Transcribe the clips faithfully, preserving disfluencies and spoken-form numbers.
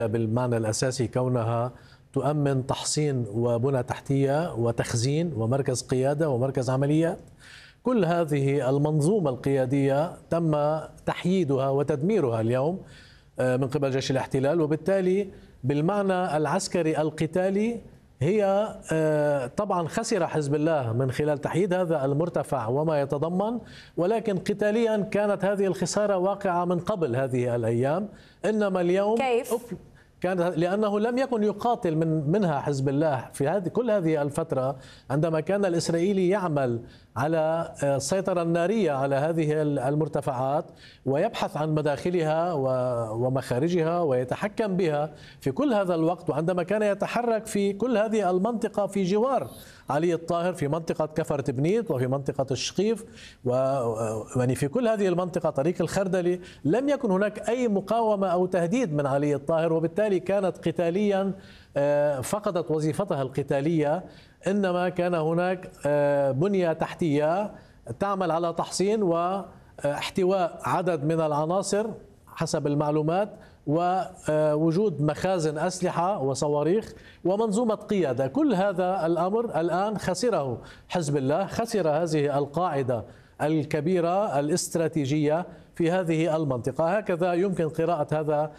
بالمعنى الأساسي كونها تؤمن تحصين وبنى تحتية وتخزين ومركز قيادة ومركز عمليات. كل هذه المنظومة القيادية تم تحييدها وتدميرها اليوم من قبل جيش الاحتلال، وبالتالي بالمعنى العسكري القتالي هي طبعا خسر حزب الله من خلال تحييد هذا المرتفع وما يتضمن، ولكن قتاليا كانت هذه الخسارة واقعة من قبل هذه الأيام. إنما اليوم كيف؟ كان لأنه لم يكن يقاتل من منها حزب الله في هذه كل هذه الفترة، عندما كان الإسرائيلي يعمل على السيطرة النارية على هذه المرتفعات ويبحث عن مداخلها ومخارجها ويتحكم بها في كل هذا الوقت، وعندما كان يتحرك في كل هذه المنطقة في جوار علي الطاهر، في منطقة كفر تبنيت وفي منطقة الشقيف ويعني في كل هذه المنطقة طريق الخردلي، لم يكن هناك أي مقاومة أو تهديد من علي الطاهر، وبالتالي كانت قتاليا فقدت وظيفتها القتالية. إنما كان هناك بنية تحتية تعمل على تحصين واحتواء عدد من العناصر حسب المعلومات، ووجود مخازن أسلحة وصواريخ ومنظومة قيادة. كل هذا الأمر الآن خسره حزب الله، خسر هذه القاعدة الكبيرة الاستراتيجية في هذه المنطقة. هكذا يمكن قراءة هذا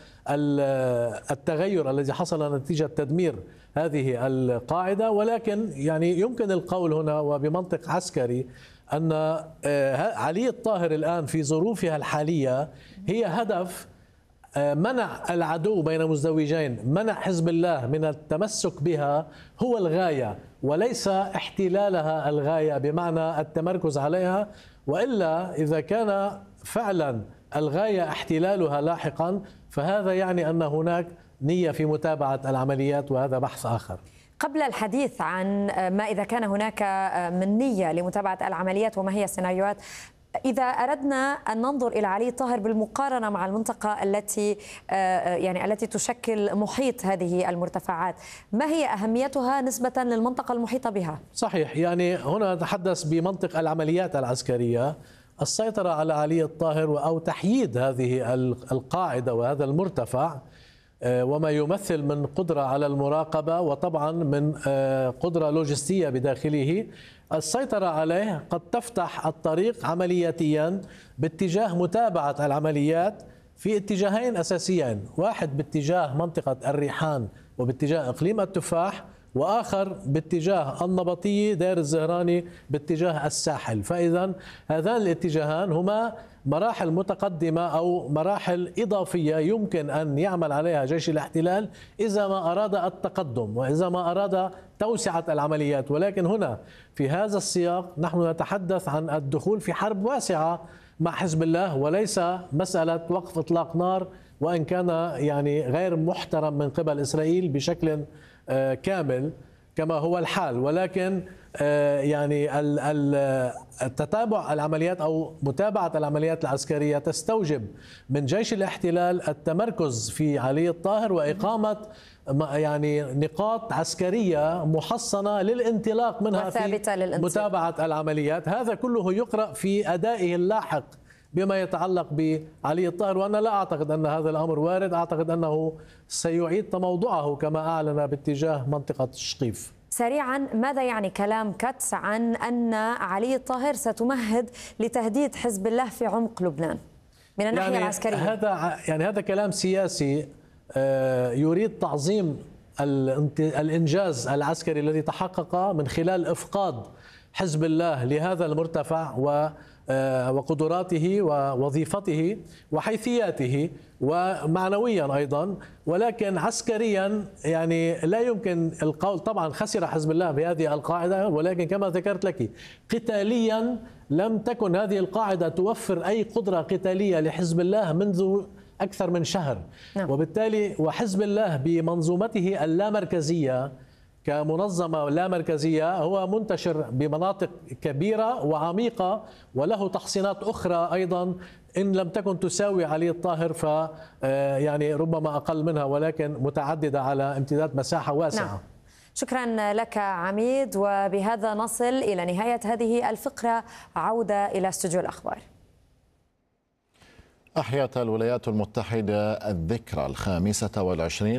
التغير الذي حصل نتيجة تدمير هذه القاعدة، ولكن يعني يمكن القول هنا وبمنطق عسكري أن علي الطاهر الآن في ظروفها الحالية هي هدف منع العدو بين مزدوجين، منع حزب الله من التمسك بها هو الغاية وليس احتلالها الغاية بمعنى التمركز عليها، وإلا إذا كان فعلا الغاية احتلالها لاحقا فهذا يعني أن هناك نية في متابعة العمليات، وهذا بحث آخر. قبل الحديث عن ما إذا كان هناك من نية لمتابعة العمليات وما هي السيناريوهات، إذا أردنا أن ننظر إلى علي الطاهر بالمقارنة مع المنطقة التي يعني التي تشكل محيط هذه المرتفعات، ما هي أهميتها نسبة للمنطقة المحيطة بها؟ صحيح، يعني هنا نتحدث بمنطق العمليات العسكرية. السيطرة على علي الطاهر أو تحييد هذه القاعدة وهذا المرتفع وما يمثل من قدرة على المراقبة وطبعا من قدرة لوجستية بداخله، السيطرة عليه قد تفتح الطريق عملياتيا باتجاه متابعة العمليات في اتجاهين أساسيين، واحد باتجاه منطقة الريحان وباتجاه إقليم التفاح، وآخر باتجاه النبطية دير الزهراني باتجاه الساحل. فإذا هذان الاتجاهان هما مراحل متقدمة أو مراحل إضافية يمكن أن يعمل عليها جيش الاحتلال إذا ما أراد التقدم وإذا ما أراد توسعة العمليات. ولكن هنا في هذا السياق نحن نتحدث عن الدخول في حرب واسعة مع حزب الله، وليس مسألة وقف إطلاق نار، وإن كان يعني غير محترم من قبل إسرائيل بشكل كامل كما هو الحال، ولكن يعني التتابع العمليات أو متابعة العمليات العسكرية تستوجب من جيش الاحتلال التمركز في علي الطاهر وإقامة يعني نقاط عسكرية محصنة للانطلاق منها في متابعة العمليات. هذا كله يقرأ في أدائه اللاحق بما يتعلق بعلي الطاهر، وأنا لا أعتقد أن هذا الأمر وارد، أعتقد أنه سيعيد تموضعه كما أعلن باتجاه منطقة الشقيف. سريعا، ماذا يعني كلام كاتس عن أن علي الطاهر ستمهد لتهديد حزب الله في عمق لبنان من الناحية يعني العسكرية؟ هذا يعني هذا كلام سياسي يريد تعظيم الإنجاز العسكري الذي تحقق من خلال إفقاد حزب الله لهذا المرتفع و وقدراته ووظيفته وحيثياته ومعنويا أيضا، ولكن عسكريا يعني لا يمكن القول. طبعا خسر حزب الله بهذه القاعدة، ولكن كما ذكرت لك قتاليا لم تكن هذه القاعدة توفر أي قدرة قتالية لحزب الله منذ أكثر من شهر. نعم. وبالتالي وحزب الله بمنظومته اللامركزية كمنظمة لا مركزية هو منتشر بمناطق كبيرة وعميقة، وله تحصينات أخرى أيضا إن لم تكن تساوي علي الطاهر ف يعني ربما أقل منها، ولكن متعددة على امتداد مساحة واسعة. نعم. شكرا لك عميد، وبهذا نصل إلى نهاية هذه الفقرة. عودة إلى استوديو الأخبار. أحيت الولايات المتحدة الذكرى الخامسة والعشرين